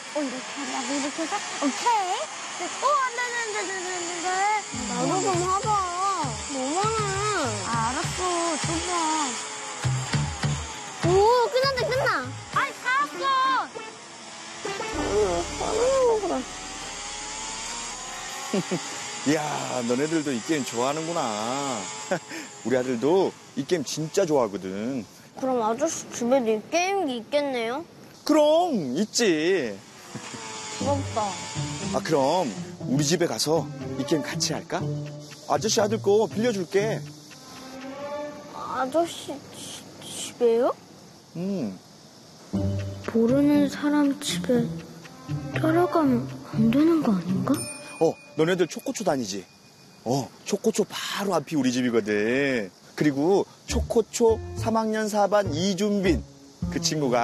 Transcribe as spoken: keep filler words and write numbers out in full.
어, 이렇게 하고 이렇게 해서 오케이. 어, 안 돼, 안 돼, 안 돼, 안 돼, 안 돼. 나도 좀 하자. 너무하네. 아, 알았어. 줘봐. 오, 끝났다, 끝나. 아이, 다 왔어. 이야, 너네들도 이 게임 좋아하는구나. 우리 아들도 이 게임 진짜 좋아하거든. 그럼 아저씨 집에도 이 게임기 있겠네요? 그럼 있지. 부럽다. 아, 그럼 우리 집에 가서 이 게임 같이 할까? 아저씨 아들 거 빌려줄게. 아저씨 지, 집에요? 음. 모르는 사람 집에 따라가면 안 되는 거 아닌가? 어, 너네들 초코초 다니지? 어, 초코초 바로 앞이 우리 집이거든. 그리고 초코초 삼 학년 사 반 이준빈. 그 친구가